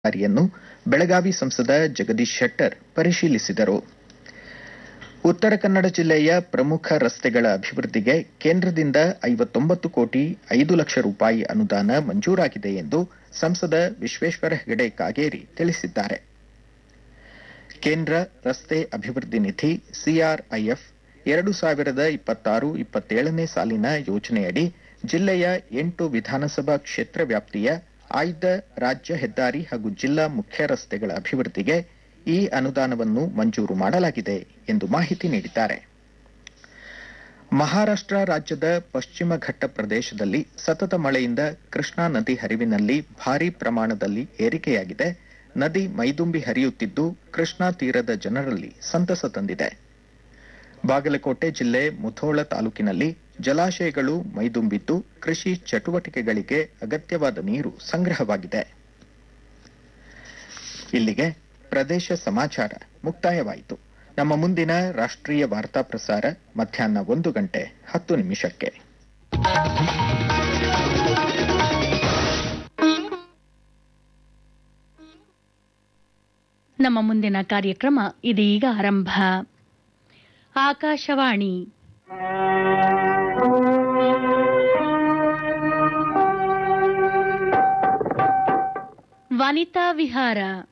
ಕಾಮಗಾರಿಯನ್ನು ಬೆಳಗಾವಿ ಸಂಸದ ಜಗದೀಶ್ ಶೆಟ್ಟರ್ ಪರಿಶೀಲಿಸಿದರು. ಉತ್ತರ ಕನ್ನಡ ಜಿಲ್ಲೆಯ ಪ್ರಮುಖ ರಸ್ತೆಗಳ ಅಭಿವೃದ್ಧಿಗೆ ಕೇಂದ್ರದಿಂದ 59 ಕೋಟಿ 5 ಲಕ್ಷ ರೂಪಾಯಿ ಅನುದಾನ ಮಂಜೂರಾಗಿದೆ ಎಂದು ಸಂಸದ ವಿಶ್ವೇಶ್ವರ ಹೆಗಡೆ ಕಾಗೇರಿ ತಿಳಿಸಿದ್ದಾರೆ. ಕೇಂದ್ರ ರಸ್ತೆ ಅಭಿವೃದ್ಧಿ ನಿಧಿ ಸಿಆರ್ಐಎಫ್ 2026-27ನೇ ಸಾಲಿನ ಯೋಜನೆಯಡಿ ಜಿಲ್ಲೆಯ 8 ವಿಧಾನಸಭಾ ಕ್ಷೇತ್ರ ವ್ಯಾಪ್ತಿಯ ಆಯ್ದ ರಾಜ್ಯ ಹೆದ್ದಾರಿ ಹಾಗೂ ಜಿಲ್ಲಾ ಮುಖ್ಯ ರಸ್ತೆಗಳ ಅಭಿವೃದ್ಧಿಗೆ ಈ ಅನುದಾನವನ್ನು ಮಂಜೂರು ಮಾಡಲಾಗಿದೆ ಎಂದು ಮಾಹಿತಿ ನೀಡಿದ್ದಾರೆ. ಮಹಾರಾಷ್ಟ್ರ ರಾಜ್ಯದ ಪಶ್ಚಿಮ ಘಟ್ಟ ಪ್ರದೇಶದಲ್ಲಿ ಸತತ ಮಳೆಯಿಂದ ಕೃಷ್ಣಾ ನದಿ ಹರಿವಿನಲ್ಲಿ ಭಾರೀ ಪ್ರಮಾಣದಲ್ಲಿ ಏರಿಕೆಯಾಗಿದೆ. ನದಿ ಮೈದುಂಬಿ ಹರಿಯುತ್ತಿದ್ದು ಕೃಷ್ಣಾ ತೀರದ ಜನರಲ್ಲಿ ಸಂತಸ ತಂದಿದೆ. ಬಾಗಲಕೋಟೆ ಜಿಲ್ಲೆ ಮುಧೋಳ ತಾಲೂಕಿನಲ್ಲಿ ಜಲಾಶಯಗಳು ಮೈದುಂಬಿದ್ದು ಕೃಷಿ ಚಟುವಟಿಕೆಗಳಿಗೆ ಅಗತ್ಯವಾದ ನೀರು ಸಂಗ್ರಹವಾಗಿದೆ. ಇಲ್ಲಿಗೆ ಪ್ರದೇಶ ಸಮಾಚಾರ ಮುಕ್ತಾಯವಾಯಿತು. ನಮ್ಮ ಮುಂದಿನ ರಾಷ್ಟ್ರೀಯ ವಾರ್ತಾ ಪ್ರಸಾರ ಮಧ್ಯಾಹ್ನ 1:10 ನಮ್ಮ ಮುಂದಿನ ಕಾರ್ಯಕ್ರಮ ಇದೀಗ ಆರಂಭ. ಆಕಾಶವಾಣಿ ವನಿತಾ ವಿಹಾರ